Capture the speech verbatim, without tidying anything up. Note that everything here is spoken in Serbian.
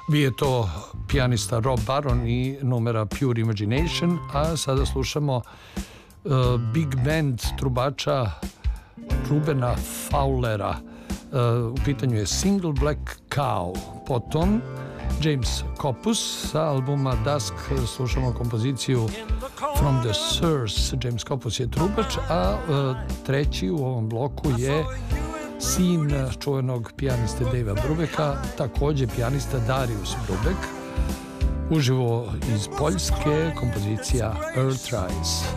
Bio je to pijanista Rob Baron i numera Pure Imagination, a sada slušamo uh, big band trubača Rubena Fowlera. Uh, u pitanju je single Black Cow. Potom James Kopus sa albuma Dusk slušamo kompoziciju From the Source. James Kopus je trubač, a uh, treći u ovom bloku je sin čuvenog pijaniste Davea Brubeka, takođe pijanista Darius Brubek, uživo iz Poljske, kompozicija Earthrise.